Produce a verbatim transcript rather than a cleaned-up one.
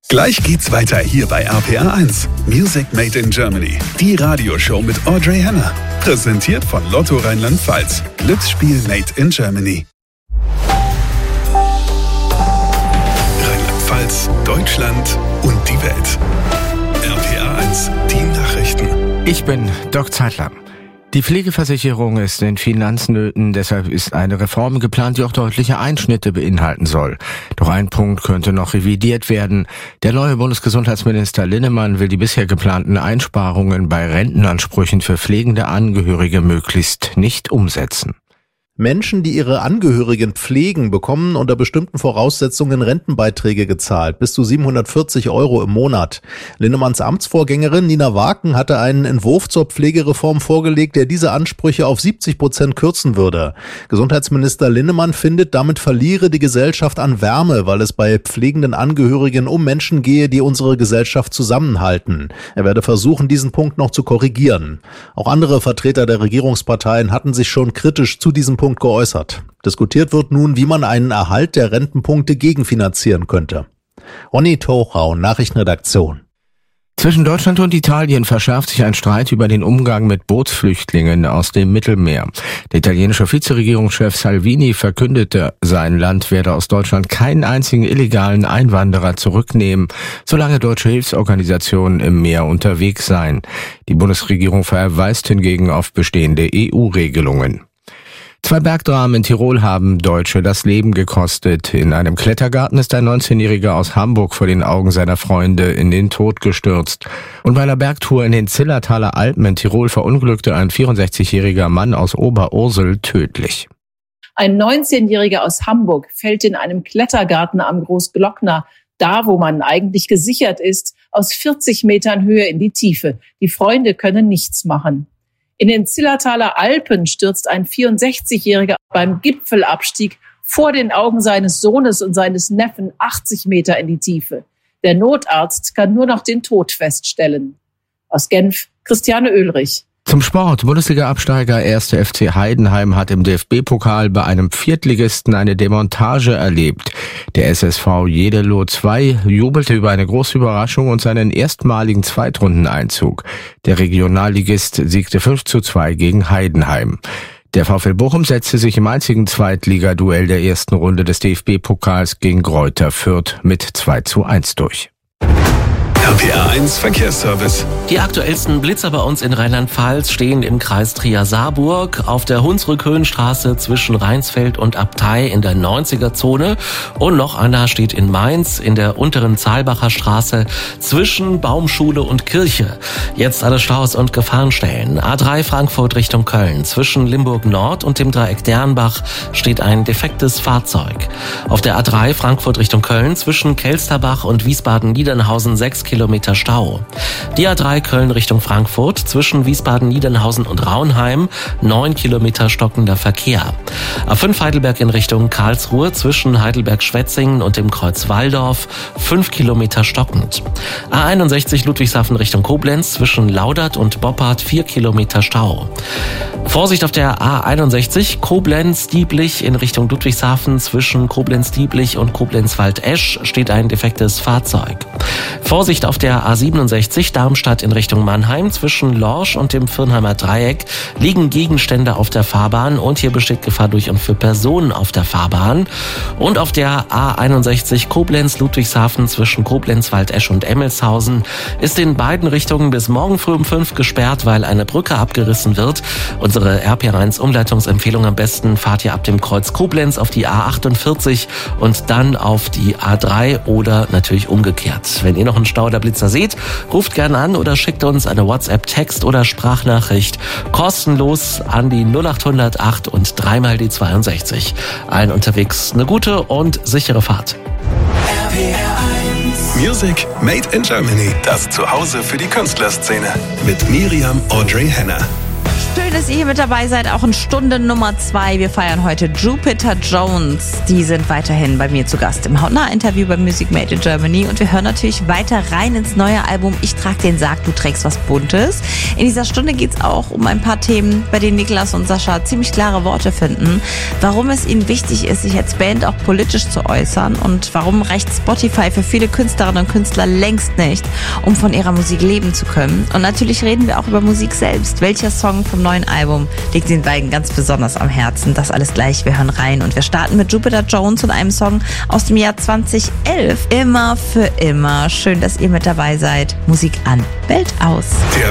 Gleich geht's weiter hier bei R P R eins. Music Made in Germany. Die Radioshow mit Audrey Henner. Präsentiert von Lotto Rheinland-Pfalz. Glücksspiel Made in Germany. Rheinland-Pfalz, Deutschland und die Welt. R P R eins, die Nachrichten. Ich bin Doc Zeitler. Die Pflegeversicherung ist in Finanznöten, deshalb ist eine Reform geplant, die auch deutliche Einschnitte beinhalten soll. Doch ein Punkt könnte noch revidiert werden. Der neue Bundesgesundheitsminister Linnemann will die bisher geplanten Einsparungen bei Rentenansprüchen für pflegende Angehörige möglichst nicht umsetzen. Menschen, die ihre Angehörigen pflegen, bekommen unter bestimmten Voraussetzungen Rentenbeiträge gezahlt, bis zu siebenhundertvierzig Euro im Monat. Linnemanns Amtsvorgängerin Nina Waken hatte einen Entwurf zur Pflegereform vorgelegt, der diese Ansprüche auf siebzig Prozent kürzen würde. Gesundheitsminister Linnemann findet, damit verliere die Gesellschaft an Wärme, weil es bei pflegenden Angehörigen um Menschen gehe, die unsere Gesellschaft zusammenhalten. Er werde versuchen, diesen Punkt noch zu korrigieren. Auch andere Vertreter der Regierungsparteien hatten sich schon kritisch zu diesem Punkt geäußert. Diskutiert wird nun, wie man einen Erhalt der Rentenpunkte gegenfinanzieren könnte. Ronny Tochau, Nachrichtenredaktion. Zwischen Deutschland und Italien verschärft sich ein Streit über den Umgang mit Bootsflüchtlingen aus dem Mittelmeer. Der italienische Vizeregierungschef Salvini verkündete, sein Land werde aus Deutschland keinen einzigen illegalen Einwanderer zurücknehmen, solange deutsche Hilfsorganisationen im Meer unterwegs seien. Die Bundesregierung verweist hingegen auf bestehende E U-Regelungen. Zwei Bergdramen in Tirol haben Deutsche das Leben gekostet. In einem Klettergarten ist ein neunzehnjähriger aus Hamburg vor den Augen seiner Freunde in den Tod gestürzt. Und bei einer Bergtour in den Zillertaler Alpen in Tirol verunglückte ein vierundsechzigjähriger Mann aus Oberursel tödlich. Ein neunzehnjähriger aus Hamburg fällt in einem Klettergarten am Großglockner, da wo man eigentlich gesichert ist, aus vierzig Metern Höhe in die Tiefe. Die Freunde können nichts machen. In den Zillertaler Alpen stürzt ein vierundsechzigjähriger beim Gipfelabstieg vor den Augen seines Sohnes und seines Neffen achtzig Meter in die Tiefe. Der Notarzt kann nur noch den Tod feststellen. Aus Genf, Christiane Oehlrich. Zum Sport. Bundesliga-Absteiger erster F C Heidenheim hat im D F B-Pokal bei einem Viertligisten eine Demontage erlebt. Der S S V Jeddelo zwei jubelte über eine große Überraschung und seinen erstmaligen Zweitrundeneinzug. Der Regionalligist siegte fünf zu zwei gegen Heidenheim. Der VfL Bochum setzte sich im einzigen Zweitligaduell der ersten Runde des D F B-Pokals gegen Greuther Fürth mit zwei zu eins durch. R P R eins Verkehrsservice. Die aktuellsten Blitzer bei uns in Rheinland-Pfalz stehen im Kreis Trier-Saarburg, auf der Hunsrückhöhenstraße zwischen Rheinsfeld und Abtei in der neunziger-Zone und noch einer steht in Mainz in der unteren Zahlbacher Straße zwischen Baumschule und Kirche. Jetzt alle Staus und Gefahrenstellen. A drei Frankfurt Richtung Köln. Zwischen Limburg Nord und dem Dreieck Dernbach steht ein defektes Fahrzeug. Auf der A drei Frankfurt Richtung Köln zwischen Kelsterbach und Wiesbaden-Niedernhausen sechs Kilometer Stau. Die A drei Köln Richtung Frankfurt zwischen Wiesbaden-Niedernhausen und Raunheim neun Kilometer stockender Verkehr. A fünf Heidelberg in Richtung Karlsruhe zwischen Heidelberg-Schwetzingen und dem Kreuz Walldorf fünf Kilometer stockend. A einundsechzig Ludwigshafen Richtung Koblenz zwischen Laudert und Boppard vier Kilometer Stau. Vorsicht auf der A einundsechzig Koblenz-Dieblich in Richtung Ludwigshafen zwischen Koblenz-Dieblich und Koblenz-Waldesch steht ein defektes Fahrzeug. Vorsicht auf der A siebenundsechzig Darmstadt in Richtung Mannheim zwischen Lorsch und dem Firnheimer Dreieck liegen Gegenstände auf der Fahrbahn und hier besteht Gefahr durch und für Personen auf der Fahrbahn. Und auf der A einundsechzig Koblenz-Ludwigshafen zwischen Koblenz, Waldesch und Emmelshausen ist in beiden Richtungen bis morgen früh um fünf gesperrt, weil eine Brücke abgerissen wird. Unsere R P R eins Umleitungsempfehlung: am besten fahrt ihr ab dem Kreuz Koblenz auf die A achtundvierzig und dann auf die A drei oder natürlich umgekehrt. Wenn ihr noch einen Stau oder Blitzer seht, ruft gerne an oder schickt uns eine WhatsApp-Text oder Sprachnachricht kostenlos an die null acht null acht und dreimal die zweiundsechzig. Allen unterwegs eine gute und sichere Fahrt. R P R eins Music Made in Germany. Das Zuhause für die Künstlerszene. Mit Miriam Audrey Henner. Schön, dass ihr hier mit dabei seid, auch in Stunde Nummer zwei. Wir feiern heute Jupiter Jones. Die sind weiterhin bei mir zu Gast im Hautnah-Interview bei Music Made in Germany. Und wir hören natürlich weiter rein ins neue Album Ich trag den Sarg, du trägst was Buntes. In dieser Stunde geht es auch um ein paar Themen, bei denen Niklas und Sascha ziemlich klare Worte finden. Warum es ihnen wichtig ist, sich als Band auch politisch zu äußern und warum reicht Spotify für viele Künstlerinnen und Künstler längst nicht, um von ihrer Musik leben zu können. Und natürlich reden wir auch über Musik selbst. Welcher Song vom neuen Album liegt den beiden ganz besonders am Herzen? Das alles gleich. Wir hören rein und wir starten mit Jupiter Jones und einem Song aus dem Jahr zweitausendelf. Immer für immer. Schön, dass ihr mit dabei seid. Musik an, Welt aus. Der